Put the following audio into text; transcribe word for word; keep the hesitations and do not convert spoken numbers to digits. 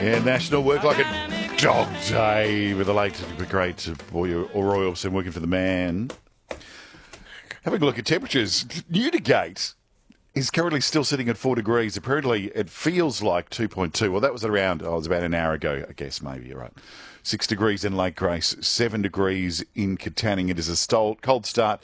Yeah, National Work Like a Dog Day with the late, the great Roy Orbison working for the man. Having a look at temperatures, Newdigate is currently still sitting at four degrees. Apparently, it feels like two point two. Well, that was around, oh, it was about an hour ago, I guess, maybe, you're right. Six degrees in Lake Grace, seven degrees in Katanning. It is a stol- cold start